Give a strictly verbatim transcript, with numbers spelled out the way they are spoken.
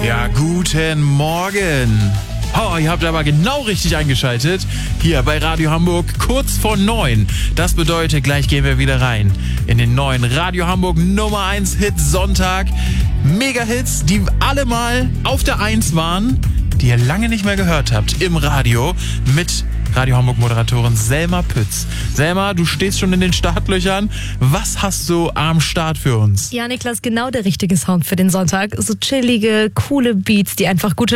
Ja, guten Morgen. Oh, ihr habt aber genau richtig eingeschaltet. Hier bei Radio Hamburg kurz vor neun. Das bedeutet, gleich gehen wir wieder rein in den neuen Radio Hamburg Nummer eins Hit Sonntag. Mega-Hits, die alle mal auf der eins waren, die ihr lange nicht mehr gehört habt im Radio mit Radio Hamburg Moderatorin Selma Pütz. Selma, du stehst schon in den Startlöchern. Was hast du am Start für uns? Ja, Niklas, genau der richtige Sound für den Sonntag. So chillige, coole Beats, die einfach gute